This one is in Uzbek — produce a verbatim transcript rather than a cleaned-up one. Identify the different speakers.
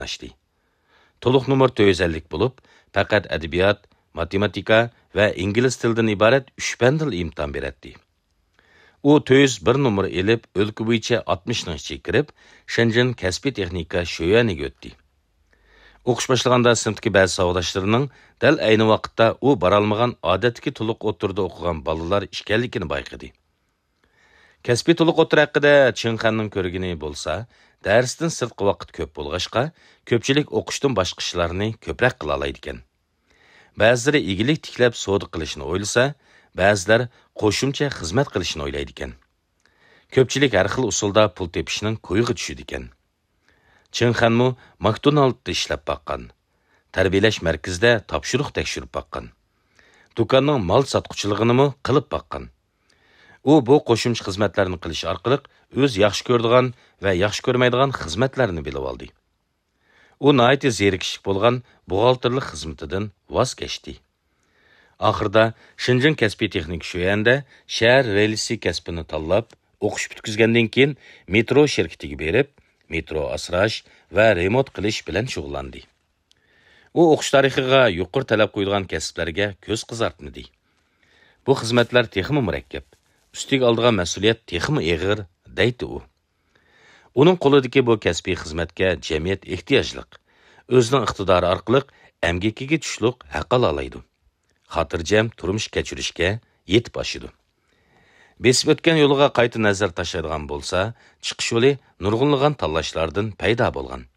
Speaker 1: açtı. To'liq numar to'rt yuz ellik bo'lib, faqat adabiyot, matematika va ingliz tilidan iborat uch bandil imtihon beradi. U to'rt yuz bir numar elib, o'lka bo'yicha oltmishning ichiga kirib, Shenzhen kasbiy texnika sho'yaniga o'tdi. O'qish boshlaganda sinfdagi ba'zi savodoshlarining dal ayni vaqtda u borolmagan odatdagi to'liq o'tirda o'qigan bolalar ekanligini bayqadi. Kasbiy to'liq o'tir haqida Chinxanning ko'rgini bo'lsa, darsdan sirtqi vaqt ko'p bo'lg'ashqa, ko'pchilik o'qishdan boshqa ishlarni ko'proq qila oladi ekan. Ba'zilari igilik tiklab savdo qilishni o'ylasa, ba'zilar qo'shimcha xizmat qilishni o'ylaydi ekan. Ko'pchilik har xil usulda pul tepishning ko'yiga tushidi ekan. Chinxanmu McDonald'da ishlab baqqan. Tarbiyalash markazida topshiriq tekshirib baqqan. Do'konning mol sotquchiligini qilib baqqan. U bu qo'shimcha xizmatlarni qilish orqali o'z yaxshi ko'radigan va yaxshi ko'rmaydigan xizmatlarni bilib oldi. U nihoyat zerikishlik bo'lgan buxgalterlik xizmatidan voz kechdi. Oxirida Shenzhen kasbiy texnik sho'yanda shahar relisi kasbini tanlab, o'qish bitkizgandan keyin metro shirkatiga berib, metro asrash va remont qilish bilan shug'ullandi. U o'qish tarixiga yuqori talab qo'yilgan kasblarga ko'z qizartmadi. Bu xizmatlar texmi murakkab, ustiga oldigan mas'uliyat texmi og'ir, deydi u. Uning qo'lidagi bu kasbiy xizmatga jamiyat ehtiyojliq. O'zining iqtidori orqali amgakiga tushliq haq olaydi. Xotirjam turmush kechirishga yetib oshidi. Besib o'tgan yo'liga qayta nazar tashlaydigan bo'lsa, chiqish yo'li nurg'unlagan tanlashlardan paydo bo'lgan.